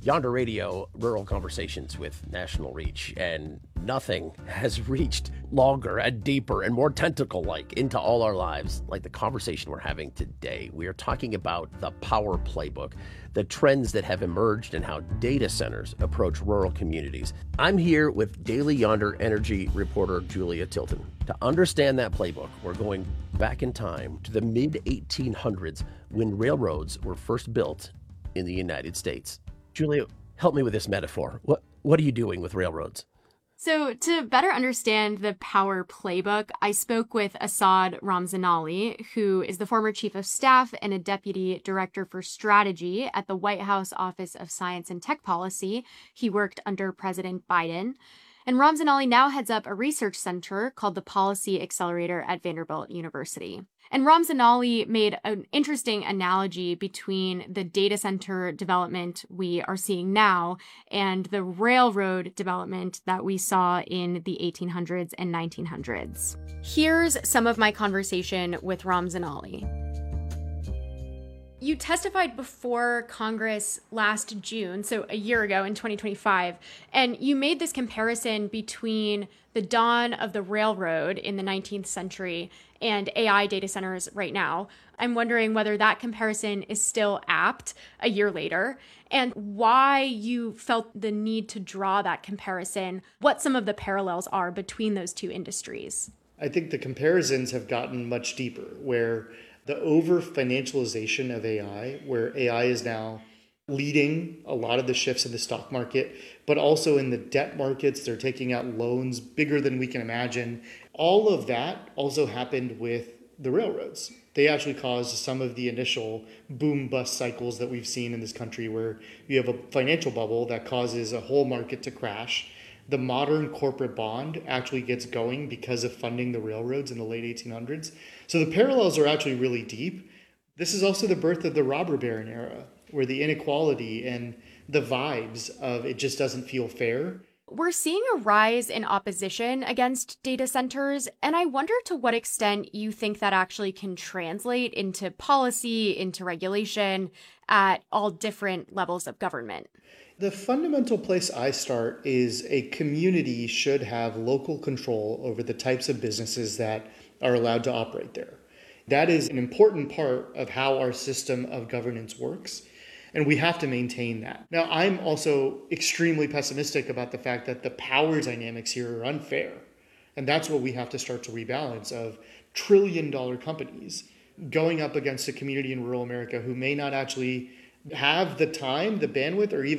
Yonder Radio, Rural Conversations with National Reach, and nothing has reached longer and deeper and more tentacle-like into all our lives like the conversation we're having today. We are talking about the Power Playbook, the trends that have emerged and how data centers approach rural communities. I'm here with Daily Yonder Energy reporter Julia Tilton. To understand that playbook, we're going back in time to the mid-1800s when railroads were first built in the United States. Julia, help me with this metaphor. What are you doing with railroads? So to better understand the Power Playbook, I spoke with Asad Ramzanali, who is the former chief of staff and a deputy director for strategy at the White House Office of Science and Tech Policy. He worked under President Biden. And Ramzanali now heads up a research center called the Policy Accelerator at Vanderbilt University. And Ramzanali made an interesting analogy between the data center development we are seeing now and the railroad development that we saw in the 1800s and 1900s. Here's some of my conversation with Ramzanali. You testified before Congress last June, so a year ago in 2025, and you made this comparison between the dawn of the railroad in the 19th century and AI data centers right now. I'm wondering whether that comparison is still apt a year later, and why you felt the need to draw that comparison, what some of the parallels are between those two industries. I think the comparisons have gotten much deeper, where the over-financialization of AI, where AI is now leading a lot of the shifts in the stock market, but also in the debt markets. They're taking out loans bigger than we can imagine. All of that also happened with the railroads. They actually caused some of the initial boom-bust cycles that we've seen in this country, where you have a financial bubble that causes a whole market to crash. The modern corporate bond actually gets going because of funding the railroads in the late 1800s. So the parallels are actually really deep. This is also the birth of the robber baron era, where the inequality and the vibes of it just doesn't feel fair. We're seeing a rise in opposition against data centers, and I wonder to what extent you think that actually can translate into policy, into regulation at all different levels of government. The fundamental place I start is a community should have local control over the types of businesses that are allowed to operate there. That is an important part of how our system of governance works, and we have to maintain that. Now, I'm also extremely pessimistic about the fact that the power dynamics here are unfair, and that's what we have to start to rebalance, of trillion-dollar companies going up against a community in rural America who may not actually have the time, the bandwidth, or even